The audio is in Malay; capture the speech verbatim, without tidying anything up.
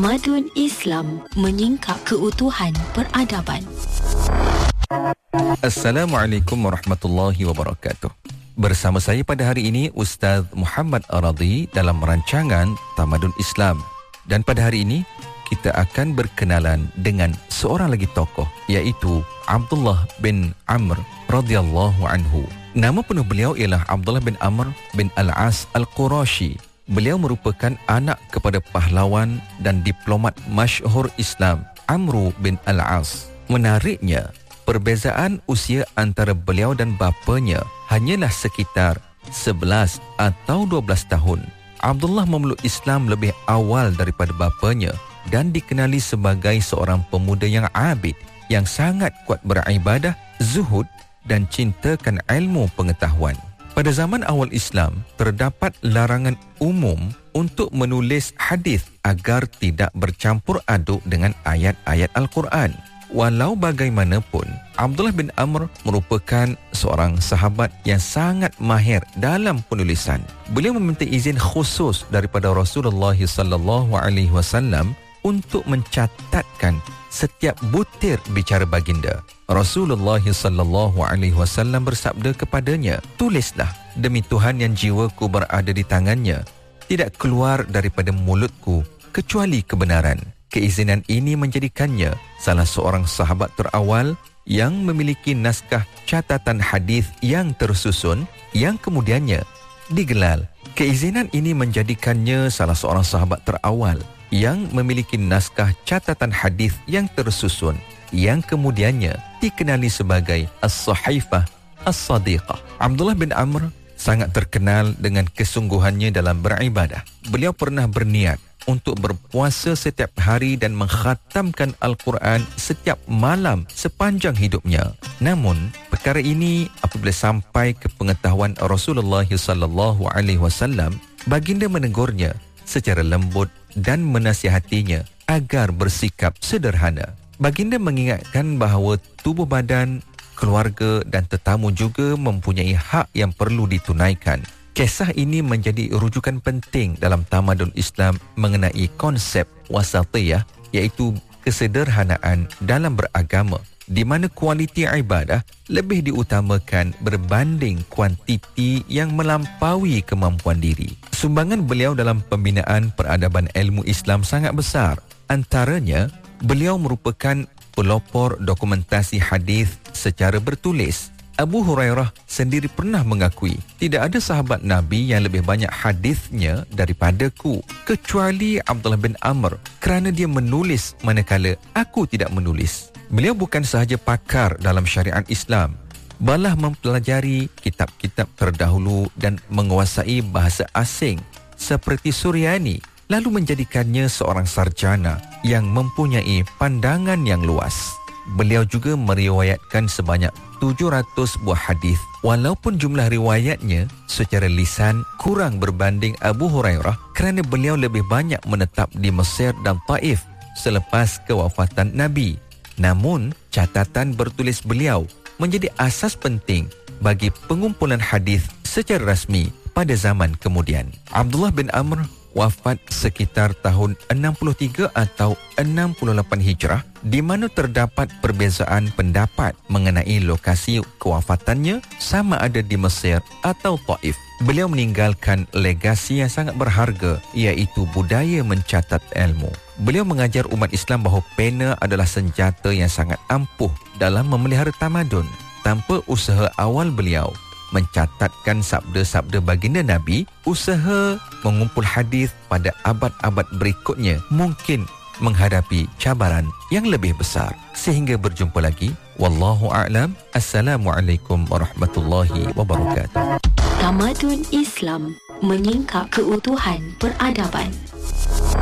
Tamadun Islam menyingkap keutuhan peradaban. Assalamualaikum warahmatullahi wabarakatuh. Bersama saya pada hari ini Ustaz Muhammad Aradi dalam rancangan Tamadun Islam. Dan pada hari ini kita akan berkenalan dengan seorang lagi tokoh, iaitu Abdullah bin Amr radhiyallahu anhu. Nama penuh beliau ialah Abdullah bin Amr bin Al-As Al-Qurashi. Beliau merupakan anak kepada pahlawan dan diplomat masyhur Islam Amr bin Al-As. Menariknya, perbezaan usia antara beliau dan bapanya hanyalah sekitar sebelas atau dua belas tahun. Abdullah memeluk Islam lebih awal daripada bapanya dan dikenali sebagai seorang pemuda yang abid, yang sangat kuat beribadah, zuhud dan cintakan ilmu pengetahuan. Pada zaman awal Islam, terdapat larangan umum untuk menulis hadis agar tidak bercampur aduk dengan ayat-ayat Al-Quran. Walau bagaimanapun, Abdullah bin Amr merupakan seorang sahabat yang sangat mahir dalam penulisan. Beliau meminta izin khusus daripada Rasulullah sallallahu alaihi wasallam untuk mencatatkan setiap butir bicara baginda. Rasulullah sallallahu alaihi wasallam bersabda kepadanya, "Tulislah, demi Tuhan yang jiwaku berada di tangannya, tidak keluar daripada mulutku kecuali kebenaran." Keizinan ini menjadikannya salah seorang sahabat terawal yang memiliki naskah catatan hadis yang tersusun yang kemudiannya digelar. Keizinan ini menjadikannya salah seorang sahabat terawal yang memiliki naskah catatan hadis yang tersusun yang kemudiannya dikenali sebagai As-Sahifah As-Sadiqah. Abdullah bin Amr sangat terkenal dengan kesungguhannya dalam beribadah. Beliau pernah berniat untuk berpuasa setiap hari dan mengkhatamkan Al-Quran setiap malam sepanjang hidupnya. Namun, perkara ini apabila sampai ke pengetahuan Rasulullah sallallahu alaihi wasallam, baginda menegurnya secara lembut dan menasihatinya agar bersikap sederhana. Baginda mengingatkan bahawa tubuh badan, keluarga dan tetamu juga mempunyai hak yang perlu ditunaikan. Kisah ini menjadi rujukan penting dalam tamadun Islam mengenai konsep wasatiyah, iaitu kesederhanaan dalam beragama, di mana kualiti ibadah lebih diutamakan berbanding kuantiti yang melampaui kemampuan diri. Sumbangan beliau dalam pembinaan peradaban ilmu Islam sangat besar. Antaranya, beliau merupakan pelopor dokumentasi hadis secara bertulis. Abu Hurairah sendiri pernah mengakui, tidak ada sahabat Nabi yang lebih banyak hadisnya daripadaku kecuali Abdullah bin Amr, kerana dia menulis manakala aku tidak menulis. Beliau bukan sahaja pakar dalam syariat Islam, malah mempelajari kitab-kitab terdahulu dan menguasai bahasa asing seperti Suryani, lalu menjadikannya seorang sarjana yang mempunyai pandangan yang luas. Beliau juga meriwayatkan sebanyak tujuh ratus buah hadis, walaupun jumlah riwayatnya secara lisan kurang berbanding Abu Hurairah kerana beliau lebih banyak menetap di Mesir dan Taif selepas kewafatan Nabi. Namun, catatan bertulis beliau menjadi asas penting bagi pengumpulan hadis secara rasmi pada zaman kemudian. Abdullah bin Amr wafat sekitar tahun enam puluh tiga atau enam puluh lapan Hijrah, di mana terdapat perbezaan pendapat mengenai lokasi kewafatannya, sama ada di Mesir atau Taif. Beliau meninggalkan legasi yang sangat berharga, iaitu budaya mencatat ilmu. Beliau mengajar umat Islam bahawa pena adalah senjata yang sangat ampuh dalam memelihara tamadun. Tanpa usaha awal beliau mencatatkan sabda-sabda baginda Nabi, usaha mengumpul hadis pada abad-abad berikutnya mungkin menghadapi cabaran yang lebih besar. Sehingga berjumpa lagi. Wallahu a'lam. Assalamualaikum warahmatullahi wabarakatuh. Tamadun Islam menyingkap keutuhan peradaban.